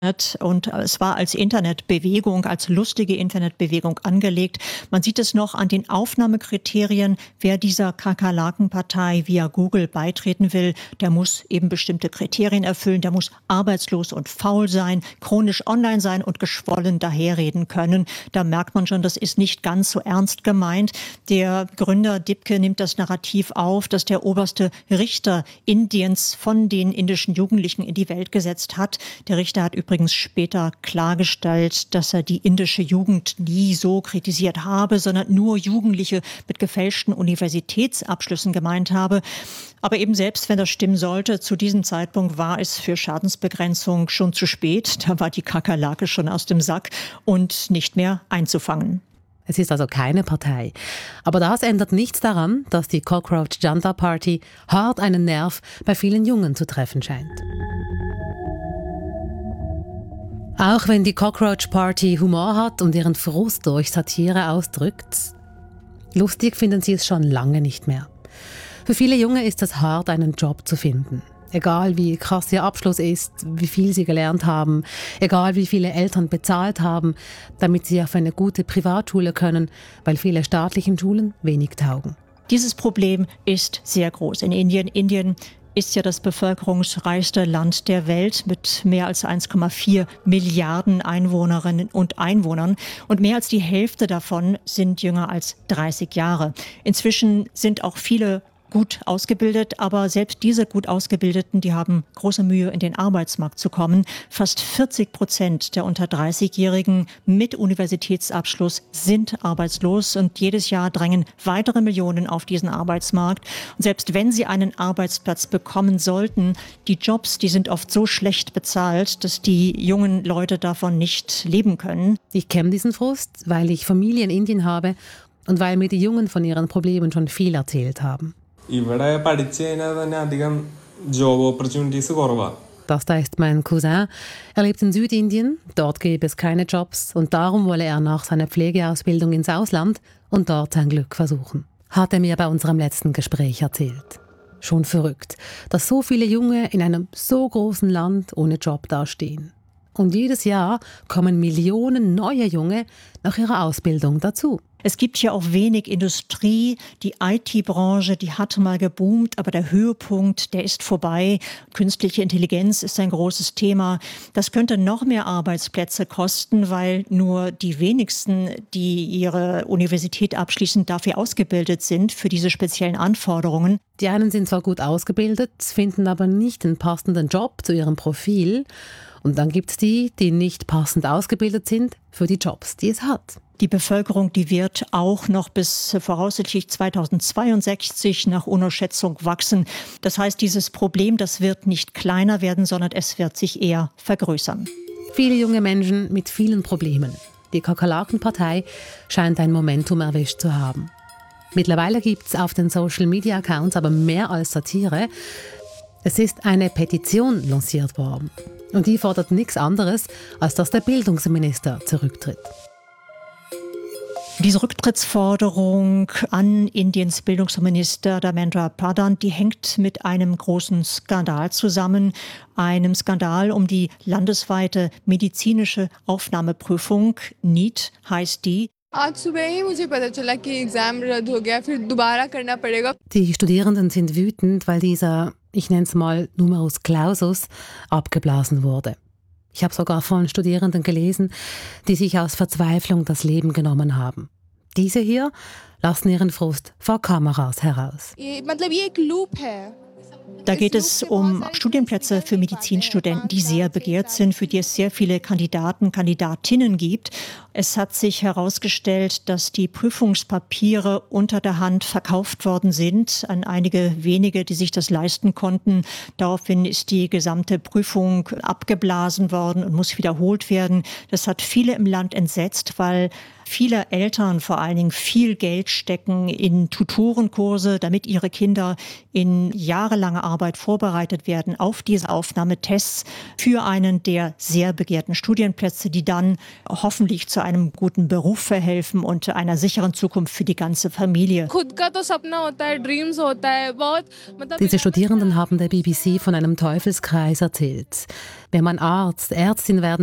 Und es war als Internetbewegung, als lustige Internetbewegung angelegt. Man sieht es noch an den Aufnahmekriterien. Wer dieser Kakerlakenpartei via Google beitreten will, der muss eben bestimmte Kriterien erfüllen. Der muss arbeitslos und faul sein, chronisch online sein und geschwollen daherreden können. Da merkt man schon, das ist nicht ganz so ernst gemeint. Der Gründer Dipke nimmt das Narrativ auf, dass der oberste Richter Indiens von den indischen Jugendlichen in die Welt gesetzt hat. Der Richter hat übrigens später klargestellt, dass er die indische Jugend nie so kritisiert habe, sondern nur Jugendliche mit gefälschten Universitätsabschlüssen gemeint habe. Aber eben selbst wenn das stimmen sollte, zu diesem Zeitpunkt war es für Schadensbegrenzung schon zu spät. Da war die Kakerlake schon aus dem Sack und nicht mehr einzufangen. Es ist also keine Partei. Aber das ändert nichts daran, dass die Cockroach Junta Party hart einen Nerv bei vielen Jungen zu treffen scheint. Auch wenn die Cockroach Party Humor hat und ihren Frust durch Satire ausdrückt, lustig finden sie es schon lange nicht mehr. Für viele Junge ist es hart, einen Job zu finden. Egal wie krass ihr Abschluss ist, wie viel sie gelernt haben, egal wie viele Eltern bezahlt haben, damit sie auf eine gute Privatschule können, weil viele staatlichen Schulen wenig taugen. Dieses Problem ist sehr groß in Indien. Indien ist ja das bevölkerungsreichste Land der Welt mit mehr als 1,4 Milliarden Einwohnerinnen und Einwohnern. Und mehr als die Hälfte davon sind jünger als 30 Jahre. Inzwischen sind auch viele gut ausgebildet, aber selbst diese gut Ausgebildeten, die haben große Mühe, in den Arbeitsmarkt zu kommen. Fast 40% der unter 30-Jährigen mit Universitätsabschluss sind arbeitslos und jedes Jahr drängen weitere Millionen auf diesen Arbeitsmarkt. Und selbst wenn sie einen Arbeitsplatz bekommen sollten, die Jobs, die sind oft so schlecht bezahlt, dass die jungen Leute davon nicht leben können. Ich kenne diesen Frust, weil ich Familie in Indien habe und weil mir die Jungen von ihren Problemen schon viel erzählt haben. Das da ist mein Cousin. Er lebt in Südindien, dort gäbe es keine Jobs und darum wolle er nach seiner Pflegeausbildung ins Ausland und dort sein Glück versuchen. Hat er mir bei unserem letzten Gespräch erzählt. Schon verrückt, dass so viele Junge in einem so großen Land ohne Job dastehen. Und jedes Jahr kommen Millionen neue Junge nach ihrer Ausbildung dazu. Es gibt hier auch wenig Industrie. Die IT-Branche, die hatte mal geboomt, aber der Höhepunkt, der ist vorbei. Künstliche Intelligenz ist ein großes Thema. Das könnte noch mehr Arbeitsplätze kosten, weil nur die wenigsten, die ihre Universität abschließen, dafür ausgebildet sind, für diese speziellen Anforderungen. Die einen sind zwar gut ausgebildet, finden aber nicht den passenden Job zu ihrem Profil. Und dann gibt es die, die nicht passend ausgebildet sind für die Jobs, die es hat. Die Bevölkerung, die wird auch noch bis voraussichtlich 2062 nach UNO-Schätzung wachsen. Das heißt, dieses Problem, das wird nicht kleiner werden, sondern es wird sich eher vergrößern. Viele junge Menschen mit vielen Problemen. Die Kakerlakenpartei scheint ein Momentum erwischt zu haben. Mittlerweile gibt es auf den Social-Media-Accounts aber mehr als Satire. Es ist eine Petition lanciert worden. Und die fordert nichts anderes, als dass der Bildungsminister zurücktritt. Diese Rücktrittsforderung an Indiens Bildungsminister Dharmendra Pradhan, die hängt mit einem großen Skandal zusammen. Einem Skandal um die landesweite medizinische Aufnahmeprüfung. NEET heißt die. Die Studierenden sind wütend, weil dieser, ich nenne es mal Numerus Clausus, abgeblasen wurde. Ich habe sogar von Studierenden gelesen, die sich aus Verzweiflung das Leben genommen haben. Diese hier lassen ihren Frust vor Kameras heraus. Da geht es um Studienplätze für Medizinstudenten, die sehr begehrt sind, für die es sehr viele Kandidaten, Kandidatinnen gibt. Es hat sich herausgestellt, dass die Prüfungspapiere unter der Hand verkauft worden sind an einige wenige, die sich das leisten konnten. Daraufhin ist die gesamte Prüfung abgeblasen worden und muss wiederholt werden. Das hat viele im Land entsetzt, weil viele Eltern vor allen Dingen viel Geld stecken in Tutorenkurse, damit ihre Kinder in jahrelanger Arbeit vorbereitet werden auf diese Aufnahmetests für einen der sehr begehrten Studienplätze, die dann hoffentlich zu zu einem guten Beruf verhelfen und einer sicheren Zukunft für die ganze Familie. Diese Studierenden haben der BBC von einem Teufelskreis erzählt. Wenn man Arzt, Ärztin werden